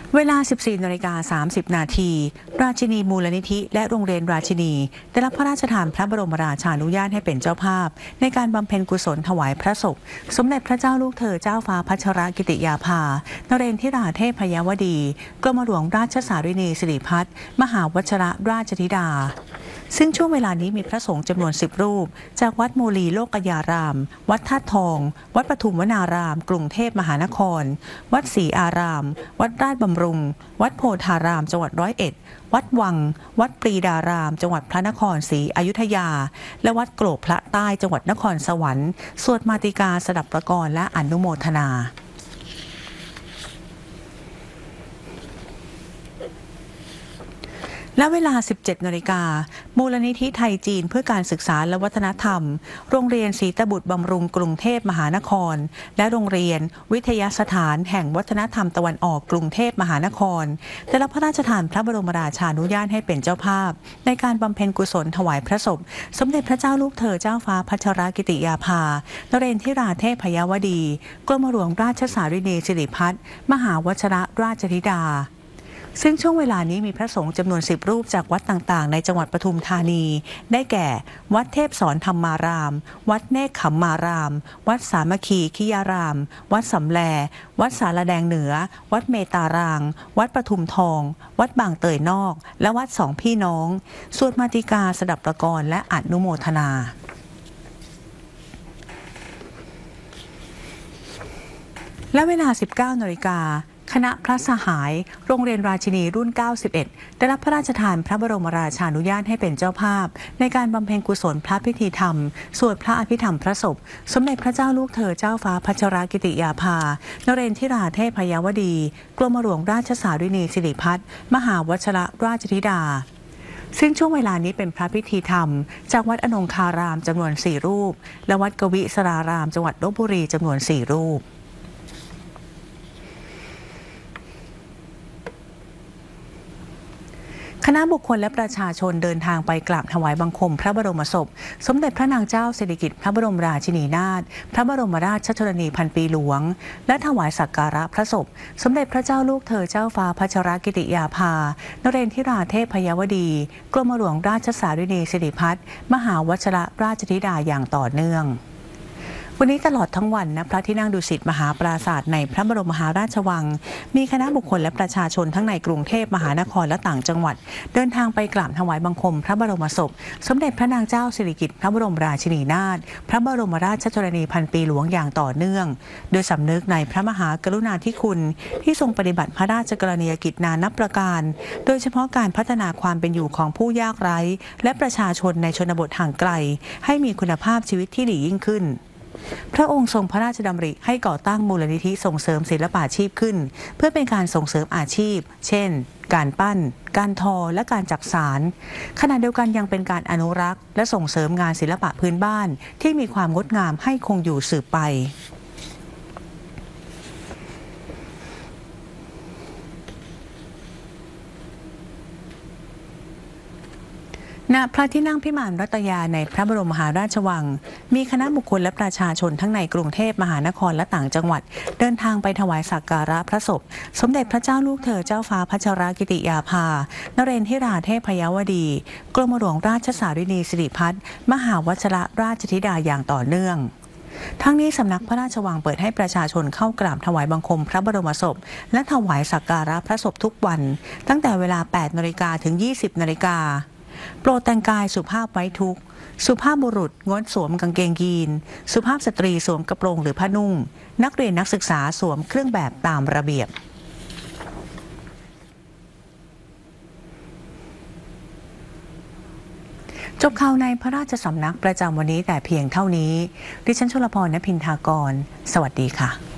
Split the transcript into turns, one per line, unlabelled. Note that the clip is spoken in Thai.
เวลา 14:30 น.ราชินีมูลนิธิและโรงเรียนราชินีได้รับพระราชทานพระบรมราชานุญาตให้เป็นเจ้าภาพในการบำเพ็ญกุศลถวายพระศพสมเด็จพระเจ้าลูกเธอเจ้าฟ้าพัชรกิติยาภานเรนทิราเทพยวดีกรมหลวงราชสารินีสิริพัฒน์มหาวชิรราชธิดาซึ่งช่วงเวลานี้มีพระสงฆ์จำนวน10 รูปจากวัดโมลีโลกยารามวัดธาตุทองวัดปทุมวนารามกรุงเทพมหานครวัดศรีอารามวัดราชบำรุงวัดโพธารามจังหวัด101วัดวังวัดปรีดารามจังหวัดพระนครศรีอยุธยาและวัดโกรกพระใต้จังหวัดนครสวรรค์สวดมาติกาสดับประกรและอนุโมทนาและเวลา 17 น.มูลนิธิไทยจีนเพื่อการศึกษาและวัฒนธรรมโรงเรียนศรีตบุตรบำรุงกรุงเทพมหานครและโรงเรียนวิทยาสถานแห่งวัฒนธรรมตะวันออกกรุงเทพมหานครได้รับพระราชทานพระบรมราชานุญาตให้เป็นเจ้าภาพในการบำเพ็ญกุศลถวายพระศพสมเด็จพระเจ้าลูกเธอเจ้าฟ้าพัชรกิติยาภานเรนทิราเทพยวดีกรมหลวงราชสารินีสิริพัฒน์มหาวชิรราชธิดาซึ่งช่วงเวลานี้มีพระสงฆ์จำนวน10 รูปจากวัดต่างๆในจังหวัดปทุมธานีได้แก่วัดเทพสอนธรรมารามวัดเนกขัมมารามวัดสามัคคีคิยารามวัดสำแลวัดสารแดงเหนือวัดเมตารางวัดปทุมทองวัดบางเตยนอกและวัดสองพี่น้องสวดมาติกาสดับประกรและอนุโมทนาและเวลา 19 น.คณะพระสหายโรงเรียนราชินีรุ่น 91 ได้รับพระราชทานพระบรมราชานุญาตให้เป็นเจ้าภาพในการบำเพ็ญกุศลพระพิธีธรรมสวดพระอภิธรรมพระศพสมเด็จพระเจ้าลูกเธอเจ้าฟ้าพัชรกิติยาภานเรนทิราเทพยวดีกรมหลวงราชสารินีสิริพัฒน์มหาวชิรราชธิดาซึ่งช่วงเวลานี้เป็นพระพิธีธรรมจากวัดอนงคารามจำนวน4 รูปและวัดกวิสรารามจังหวัดลพบุรีจำนวน4 รูปคณะบุคคลและประชาชนเดินทางไปกราบถวายบังคมพระบรมศพสมเด็จพระนางเจ้าสิริกิติ์พระบรมราชินีนาถพระบรมราชชนนีพันปีหลวงและถวายสักการะพระศพสมเด็จพระเจ้าลูกเธอเจ้าฟ้าพัชรกิติยาภานเรนทิราเทพยวดีกรมหลวงราชสารินีสิริพัฒน์มหาวชิรราชธิดาอย่างต่อเนื่องวันนี้ตลอดทั้งวันณพระที่นั่งดุสิตมหาปราสาทในพระบรมมหาราชวังมีคณะบุคคลและประชาชนทั้งในกรุงเทพมหานครและต่างจังหวัดเดินทางไปกราบถวายบังคมพระบรมศพสมเด็จพระนางเจ้าสิริกิติ์พระบรมราชินีนาถพระบรมราชชนนีพันปีหลวงอย่างต่อเนื่องโดยสำนึกในพระมหากรุณาธิคุณที่ทรงปฏิบัติพระราชกรณียกิจนานับประการโดยเฉพาะการพัฒนาความเป็นอยู่ของผู้ยากไร้และประชาชนในชนบทห่างไกลให้มีคุณภาพชีวิตที่ดียิ่งขึ้นพระองค์ทรงพระราชดำริให้ก่อตั้งมูลนิธิส่งเสริมศิลปาชีพขึ้นเพื่อเป็นการส่งเสริมอาชีพเช่นการปั้นการทอและการจักสานขณะเดียวกันยังเป็นการอนุรักษ์และส่งเสริมงานศิลปะพื้นบ้านที่มีความงดงามให้คงอยู่สืบไปณพระที่นั่งพิมานรัตยาในพระบรมมหาราชวังมีคณะบุคคลและประชาชนทั้งในกรุงเทพมหานครและต่างจังหวัดเดินทางไปถวายสักการะพระศพสมเด็จพระเจ้าลูกเธอเจ้าฟ้าพัชรกิติยาภานเรนทิราเทพยวดีกรมหลวงราชสารินีสิริพัฒน์มหาวชิรราชธิดาอย่างต่อเนื่องทั้งนี้สำนักพระราชวังเปิดให้ประชาชนเข้ากราบถวายบังคมพระบรมศพและถวายสักการะพระศพทุกวันตั้งแต่เวลา 8 นาฬิกาถึง 20 นาฬิกาโปรดแต่งกายสุภาพไว้ทุกข์สุภาพบุรุษงดสวมกางเกงยีนสุภาพสตรีสวมกระโปรงหรือผ้านุ่งนักเรียนนักศึกษาสวมเครื่องแบบตามระเบียบจบข่าวในพระราชสำนักประจำวันนี้แต่เพียงเท่านี้ดิฉันชลพร ณ พินทากรสวัสดีค่ะ